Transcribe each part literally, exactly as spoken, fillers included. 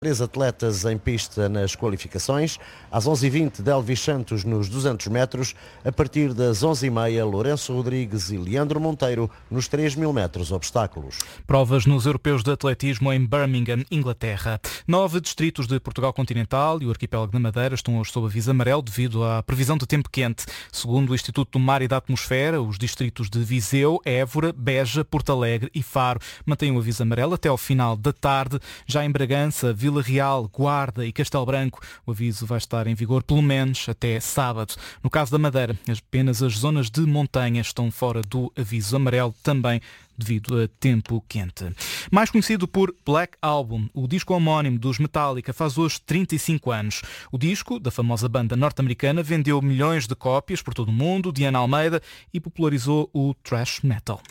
Três atletas em pista nas qualificações. Às onze e vinte, Delvis Santos nos duzentos metros. A partir das onze e meia, Lourenço Rodrigues e Leandro Monteiro nos três mil metros obstáculos. Provas nos europeus de atletismo em Birmingham, Inglaterra. Nove distritos de Portugal continental e o arquipélago da Madeira estão hoje sob aviso amarelo devido à previsão de tempo quente. Segundo o Instituto do Mar e da Atmosfera, os distritos de Viseu, Évora, Beja, Porto Alegre e Faro mantêm o aviso amarelo até ao final da tarde. Já em Bragança, Vila Vila Real, Guarda e Castelo Branco, o aviso vai estar em vigor pelo menos até sábado. No caso da Madeira, apenas as zonas de montanha estão fora do aviso amarelo, também devido a tempo quente. Mais conhecido por Black Album, o disco homónimo dos Metallica faz hoje trinta e cinco anos. O disco, da famosa banda norte-americana, vendeu milhões de cópias por todo o mundo, Diana Almeida, e popularizou o thrash metal.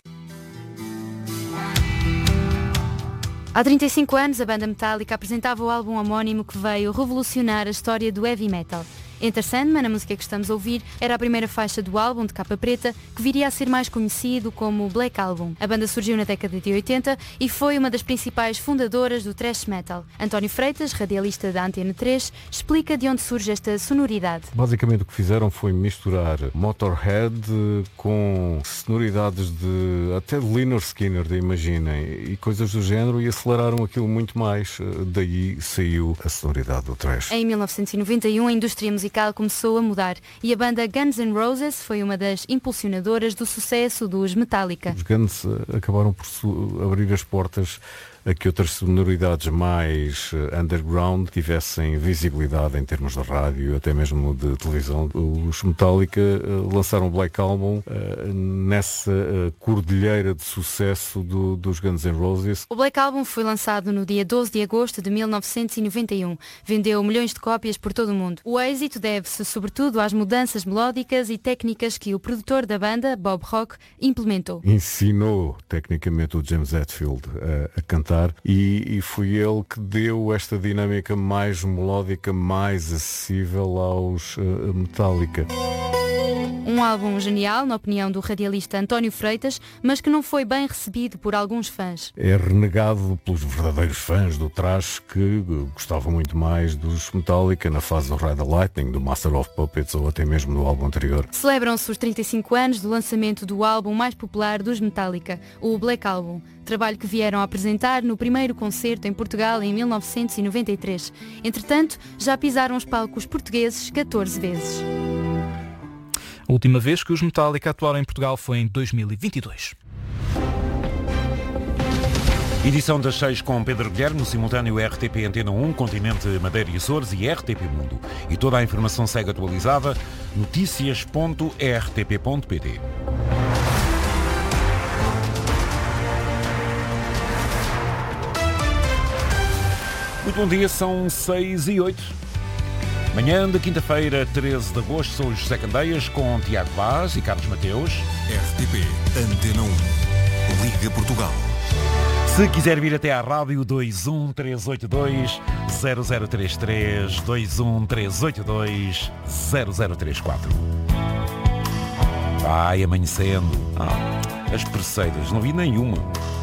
Há trinta e cinco anos, a banda Metallica apresentava o álbum homónimo que veio revolucionar a história do heavy metal. Enter Sandman, a música que estamos a ouvir, era a primeira faixa do álbum de capa preta, que viria a ser mais conhecido como Black Album. A banda surgiu na década de oitenta e foi uma das principais fundadoras do thrash metal. António Freitas, radialista da Antena três, explica de onde surge esta sonoridade. Basicamente o que fizeram foi misturar Motorhead com sonoridades de até de Lynyrd Skynyrd, imaginem, e coisas do género, e aceleraram aquilo muito mais. Daí saiu a sonoridade do thrash. Em mil novecentos e noventa e um, a indústria musical começou a mudar e a banda Guns N' Roses foi uma das impulsionadoras do sucesso dos Metallica. Os Guns acabaram por abrir as portas a que outras sonoridades mais underground tivessem visibilidade em termos de rádio, até mesmo de televisão. Os Metallica lançaram o Black Album nessa cordilheira de sucesso do, dos Guns N' Roses. O Black Album foi lançado no dia doze de agosto de mil novecentos e noventa e um. Vendeu milhões de cópias por todo o mundo. O êxito deve-se sobretudo às mudanças melódicas e técnicas que o produtor da banda, Bob Rock, implementou. Ensinou tecnicamente o James Hetfield a, a cantar e, e foi ele que deu esta dinâmica mais melódica, mais acessível aos uh, Metallica. Um álbum genial, na opinião do radialista António Freitas, mas que não foi bem recebido por alguns fãs. É renegado pelos verdadeiros fãs do thrash que gostavam muito mais dos Metallica na fase do Ride the Lightning, do Master of Puppets ou até mesmo do álbum anterior. Celebram-se os trinta e cinco anos do lançamento do álbum mais popular dos Metallica, o Black Album, trabalho que vieram a apresentar no primeiro concerto em Portugal em mil novecentos e noventa e três. Entretanto, já pisaram os palcos portugueses catorze vezes. A última vez que os Metallica atuaram em Portugal foi em dois mil e vinte e dois. Edição das seis com Pedro Guilherme, no simultâneo R T P Antena um, Continente, Madeira e Açores e R T P Mundo. E toda a informação segue atualizada, notícias ponto r t p ponto p t. Muito bom dia, são seis e oito. Manhã de quinta-feira, treze de agosto, sou José Candeias com Tiago Vaz e Carlos Mateus. R T P Antena um, Liga Portugal. Se quiser vir até à rádio, dois um três oito dois zero zero três três, dois um três oito dois zero zero três quatro. Vai amanhecendo. Ah, as Perseidas, não vi nenhuma.